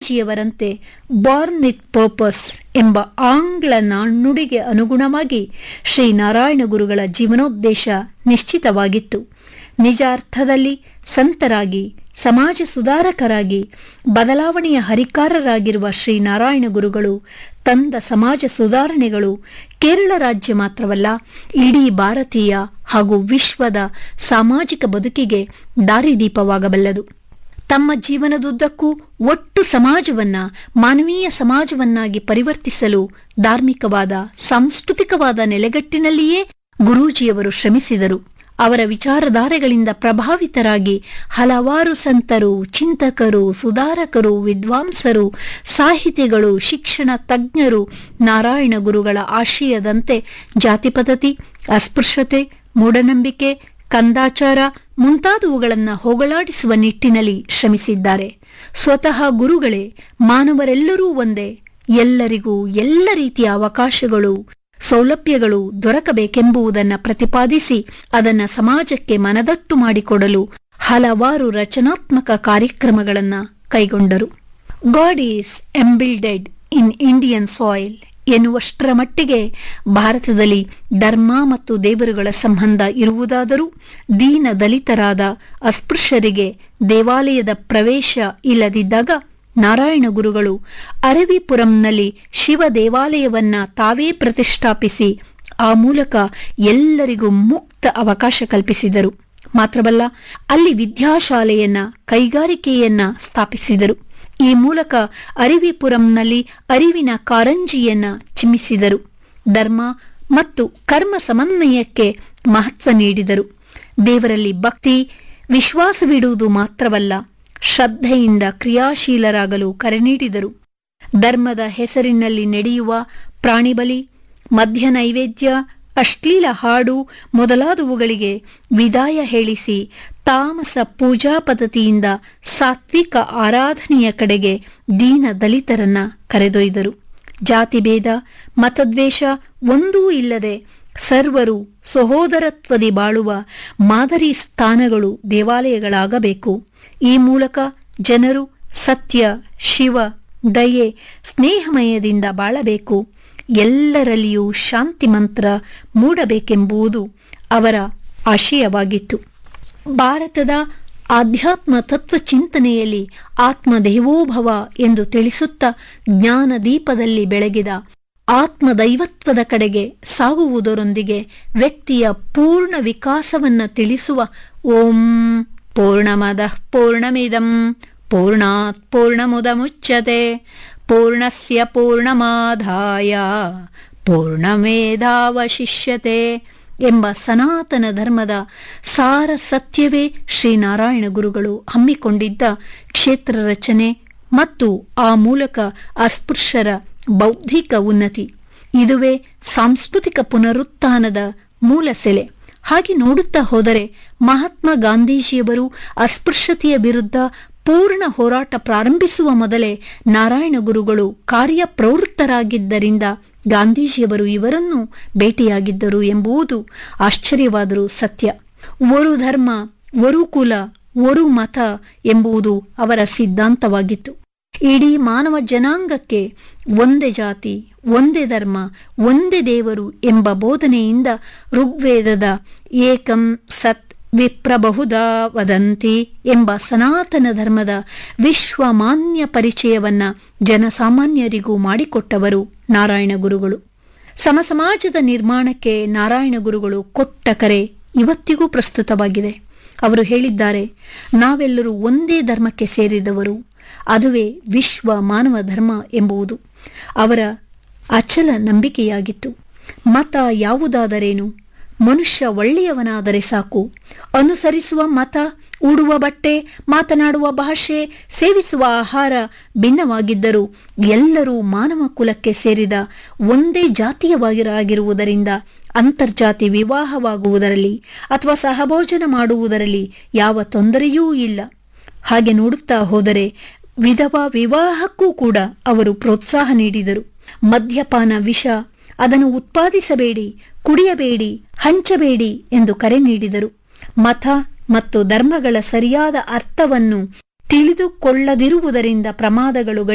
ಗಾಂಧೀಜಿಯವರಂತೆ Born with purpose ಎಂಬ ಆಂಗ್ಲ ನಾಣ್ಣುಡಿಗೆ ಅನುಗುಣವಾಗಿ ಶ್ರೀನಾರಾಯಣ ಗುರುಗಳ ಜೀವನೋದ್ದೇಶ ನಿಶ್ಚಿತವಾಗಿತ್ತು. ನಿಜ ಅರ್ಥದಲ್ಲಿ ಸಂತರಾಗಿ, ಸಮಾಜ ಸುಧಾರಕರಾಗಿ, ಬದಲಾವಣೆಯ ಹರಿಕಾರರಾಗಿರುವ ಶ್ರೀನಾರಾಯಣ ಗುರುಗಳು ತಂದ ಸಮಾಜ ಸುಧಾರಣೆಗಳು ಕೇರಳ ರಾಜ್ಯ ಮಾತ್ರವಲ್ಲ, ಇಡೀ ಭಾರತೀಯ ಹಾಗೂ ವಿಶ್ವದ ಸಾಮಾಜಿಕ ಬದುಕಿಗೆ ದಾರಿದೀಪವಾಗಬಲ್ಲದು. ತಮ್ಮ ಜೀವನದುದ್ದಕ್ಕೂ ಒಟ್ಟು ಸಮಾಜವನ್ನ ಮಾನವೀಯ ಸಮಾಜವನ್ನಾಗಿ ಪರಿವರ್ತಿಸಲು ಧಾರ್ಮಿಕವಾದ, ಸಾಂಸ್ಕೃತಿಕವಾದ ನೆಲೆಗಟ್ಟಿನಲ್ಲಿಯೇ ಗುರೂಜಿಯವರು ಶ್ರಮಿಸಿದರು. ಅವರ ವಿಚಾರಧಾರೆಗಳಿಂದ ಪ್ರಭಾವಿತರಾಗಿ ಹಲವಾರು ಸಂತರು, ಚಿಂತಕರು, ಸುಧಾರಕರು, ವಿದ್ವಾಂಸರು, ಸಾಹಿತಿಗಳು, ಶಿಕ್ಷಣ ತಜ್ಞರು ನಾರಾಯಣ ಗುರುಗಳ ಆಶಯದಂತೆ ಜಾತಿ ಪದ್ಧತಿ, ಅಸ್ಪೃಶ್ಯತೆ, ಮೂಢನಂಬಿಕೆ, ಕಂದಾಚಾರ ಮುಂತಾದವುಗಳನ್ನು ಹೋಗಲಾಡಿಸುವ ನಿಟ್ಟಿನಲ್ಲಿ ಶ್ರಮಿಸಿದ್ದಾರೆ. ಸ್ವತಃ ಗುರುಗಳೇ ಮಾನವರೆಲ್ಲರೂ ಒಂದೇ, ಎಲ್ಲರಿಗೂ ಎಲ್ಲ ರೀತಿಯ ಅವಕಾಶಗಳು, ಸೌಲಭ್ಯಗಳು ದೊರಕಬೇಕೆಂಬುದನ್ನು ಪ್ರತಿಪಾದಿಸಿ ಅದನ್ನು ಸಮಾಜಕ್ಕೆ ಮನದಟ್ಟು ಮಾಡಿಕೊಡಲು ಹಲವಾರು ರಚನಾತ್ಮಕ ಕಾರ್ಯಕ್ರಮಗಳನ್ನು ಕೈಗೊಂಡರು. God is ಎಂಬಿಲ್ಡೆಡ್ in Indian soil ಎನ್ನುವಷ್ಟರ ಮಟ್ಟಿಗೆ ಭಾರತದಲ್ಲಿ ಧರ್ಮ ಮತ್ತು ದೇವರುಗಳ ಸಂಬಂಧ ಇರುವುದಾದರೂ ದೀನ ದಲಿತರಾದ ಅಸ್ಪೃಶ್ಯರಿಗೆ ದೇವಾಲಯದ ಪ್ರವೇಶ ಇಲ್ಲದಿದ್ದಾಗ ನಾರಾಯಣ ಗುರುಗಳು ಅರವಿಪುರಂನಲ್ಲಿ ಶಿವ ದೇವಾಲಯವನ್ನ ತಾವೇ ಪ್ರತಿಷ್ಠಾಪಿಸಿ ಆ ಮೂಲಕ ಎಲ್ಲರಿಗೂ ಮುಕ್ತ ಅವಕಾಶ ಕಲ್ಪಿಸಿದರು. ಮಾತ್ರವಲ್ಲ, ಅಲ್ಲಿ ವಿದ್ಯಾಶಾಲೆಯನ್ನ, ಕೈಗಾರಿಕೆಯನ್ನ ಸ್ಥಾಪಿಸಿದರು. ಈ ಮೂಲಕ ಅರವಿಪುರಂನಲ್ಲಿ ಅರಿವಿನ ಕಾರಂಜಿಯನ್ನ ಚಿಮ್ಮಿಸಿದರು. ಧರ್ಮ ಮತ್ತು ಕರ್ಮ ಸಮನ್ವಯಕ್ಕೆ ಮಹತ್ವ ನೀಡಿದರು. ದೇವರಲ್ಲಿ ಭಕ್ತಿ, ವಿಶ್ವಾಸವಿಡುವುದು ಮಾತ್ರವಲ್ಲ, ಶ್ರದ್ಧೆಯಿಂದ ಕ್ರಿಯಾಶೀಲರಾಗಲು ಕರೆ ನೀಡಿದರು. ಧರ್ಮದ ಹೆಸರಿನಲ್ಲಿ ನಡೆಯುವ ಪ್ರಾಣಿಬಲಿ, ಮದ್ಯ ನೈವೇದ್ಯ, ಅಶ್ಲೀಲ ಹಾಡು ಮೊದಲಾದವುಗಳಿಗೆ ವಿದಾಯ ಹೇಳಿಸಿ ತಾಮಸ ಪೂಜಾ ಪದ್ಧತಿಯಿಂದ ಸಾತ್ವಿಕ ಆರಾಧನೆಯ ಕಡೆಗೆ ದೀನ ದಲಿತರನ್ನ ಕರೆದೊಯ್ದರು. ಜಾತಿಭೇದ, ಮತದ್ವೇಷ ಒಂದೂ ಇಲ್ಲದೆ ಸರ್ವರು ಸಹೋದರತ್ವದಿ ಬಾಳುವ ಮಾದರಿ ಸ್ಥಾನಗಳು ದೇವಾಲಯಗಳಾಗಬೇಕು. ಈ ಮೂಲಕ ಜನರು ಸತ್ಯ, ಶಿವ, ದಯೆ, ಸ್ನೇಹಮಯದಿಂದ ಬಾಳಬೇಕು. ಎಲ್ಲರಲ್ಲಿಯೂ ಶಾಂತಿ ಮಂತ್ರ ಮೂಡಬೇಕೆಂಬುದು ಅವರ ಆಶಯವಾಗಿತ್ತು. ಭಾರತದ ಆಧ್ಯಾತ್ಮ ತತ್ವ ಚಿಂತನೆಯಲ್ಲಿ ಆತ್ಮದೇವೋಭವ ಎಂದು ತಿಳಿಸುತ್ತಾ ಜ್ಞಾನ ದೀಪದಲ್ಲಿ ಬೆಳಗಿದ ಆತ್ಮದೈವತ್ವದ ಕಡೆಗೆ ಸಾಗುವುದರೊಂದಿಗೆ ವ್ಯಕ್ತಿಯ ಪೂರ್ಣ ವಿಕಾಸವನ್ನ ತಿಳಿಸುವ ಓಂ ಪೂರ್ಣಮದಃ ಪೂರ್ಣಮಿದಂ ಪೂರ್ಣಾತ್ ಪೂರ್ಣಮುದಮುಚ್ಯತೆ ಪೂರ್ಣಸ್ಯ ಪೂರ್ಣಮಾದಾಯ ಪೂರ್ಣಮೇಧಾವಶಿಷ್ಯತೆ ಎಂಬ ಸನಾತನ ಧರ್ಮದ ಸಾರ ಸತ್ಯವೇ ಶ್ರೀನಾರಾಯಣ ಗುರುಗಳು ಹಮ್ಮಿಕೊಂಡಿದ್ದ ಕ್ಷೇತ್ರ ರಚನೆ ಮತ್ತು ಆ ಮೂಲಕ ಅಸ್ಪೃಶ್ಯರ ಬೌದ್ಧಿಕ ಉನ್ನತಿ. ಇದುವೇ ಸಾಂಸ್ಕೃತಿಕ ಪುನರುತ್ಥಾನದ ಮೂಲ ಸೆಲೆ. ಹಾಗೆ ನೋಡುತ್ತಾ ಹೋದರೆ ಮಹಾತ್ಮ ಗಾಂಧೀಜಿಯವರು ಅಸ್ಪೃಶ್ಯತೆಯ ವಿರುದ್ಧ ಪೂರ್ಣ ಹೋರಾಟ ಪ್ರಾರಂಭಿಸುವ ಮೊದಲೇ ನಾರಾಯಣ ಗುರುಗಳು ಕಾರ್ಯಪ್ರವೃತ್ತರಾಗಿದ್ದರಿಂದ ಗಾಂಧೀಜಿಯವರು ಇವರನ್ನು ಭೇಟಿಯಾಗಿದ್ದರು ಎಂಬುದು ಆಶ್ಚರ್ಯವಾದರೂ ಸತ್ಯ. ಒಂದು ಧರ್ಮ, ಒಂದು ಕುಲ, ಒಂದು ಮತ ಎಂಬುದು ಅವರ ಸಿದ್ಧಾಂತವಾಗಿತ್ತು. ಇಡೀ ಮಾನವ ಜನಾಂಗಕ್ಕೆ ಒಂದೇ ಜಾತಿ, ಒಂದೇ ಧರ್ಮ, ಒಂದೇ ದೇವರು ಎಂಬ ಬೋಧನೆಯಿಂದ ಋಗ್ವೇದದ ಏಕಂ ಸತ್ ವಿಪ್ರಬಹುಧಾ ವದಂತಿ ಎಂಬ ಸನಾತನ ಧರ್ಮದ ವಿಶ್ವಮಾನ್ಯ ಪರಿಚಯವನ್ನ ಜನಸಾಮಾನ್ಯರಿಗೂ ಮಾಡಿಕೊಟ್ಟವರು ನಾರಾಯಣ ಗುರುಗಳು. ಸಮಸಮಾಜದ ನಿರ್ಮಾಣಕ್ಕೆ ನಾರಾಯಣ ಗುರುಗಳು ಕೊಟ್ಟ ಕರೆ ಇವತ್ತಿಗೂ ಪ್ರಸ್ತುತವಾಗಿದೆ. ಅವರು ಹೇಳಿದ್ದಾರೆ, ನಾವೆಲ್ಲರೂ ಒಂದೇ ಧರ್ಮಕ್ಕೆ ಸೇರಿದವರು, ಅದುವೇ ವಿಶ್ವ ಮಾನವ ಧರ್ಮ ಎಂಬುದು ಅವರ ಅಚಲ ನಂಬಿಕೆಯಾಗಿತ್ತು. ಮತ ಯಾವುದಾದರೇನು, ಮನುಷ್ಯ ಒಳ್ಳೆಯವನಾದರೆ ಸಾಕು. ಅನುಸರಿಸುವ ಮತ, ಉಡುವ ಬಟ್ಟೆ, ಮಾತನಾಡುವ ಭಾಷೆ, ಸೇವಿಸುವ ಆಹಾರ ಭಿನ್ನವಾಗಿದ್ದರೂ ಎಲ್ಲರೂ ಮಾನವ ಕುಲಕ್ಕೆ ಸೇರಿದ ಒಂದೇ ಜಾತಿಯವಾಗಿರುವುದರಿಂದ ಅಂತರ್ಜಾತಿ ವಿವಾಹವಾಗುವುದರಲ್ಲಿ ಅಥವಾ ಸಹಭೋಜನ ಮಾಡುವುದರಲ್ಲಿ ಯಾವ ತೊಂದರೆಯೂ ಇಲ್ಲ. ಹಾಗೆ ನೋಡುತ್ತಾ ಹೋದರೆ ವಿಧವಾ ವಿವಾಹಕ್ಕೂ ಕೂಡ ಅವರು ಪ್ರೋತ್ಸಾಹ ನೀಡಿದರು. ಮದ್ಯಪಾನ ವಿಷ, ಅದನ್ನು ಉತ್ಪಾದಿಸಬೇಡಿ, ಕುಡಿಯಬೇಡಿ, ಹಂಚಬೇಡಿ ಎಂದು ಕರೆ ನೀಡಿದರು. ಮತ ಮತ್ತು ಧರ್ಮಗಳ ಸರಿಯಾದ ಅರ್ಥವನ್ನು ತಿಳಿದುಕೊಳ್ಳದಿರುವುದರಿಂದ ಪ್ರಮಾದಗಳು